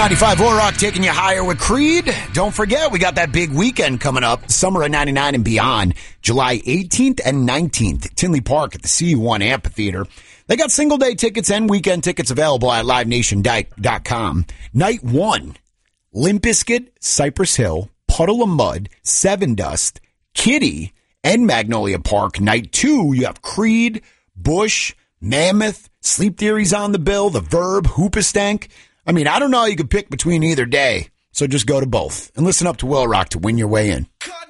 95 War Rock taking you higher with Creed. Don't forget, we got that big weekend coming up, Summer of 99 and beyond, July 18th and 19th, Tinley Park at the CU1 Amphitheater. They got single-day tickets and weekend tickets available at LiveNation.com. Night 1, Limp Bizkit, Cypress Hill, Puddle of Mud, Seven Dust, Kitty, and Magnolia Park. Night 2, you have Creed, Bush, Mammoth, Sleep Theory's on the bill, The Verb, Hoopastank. I mean, I don't know how you could pick between either day, so just go to both and listen up to Will Rock to win your way in.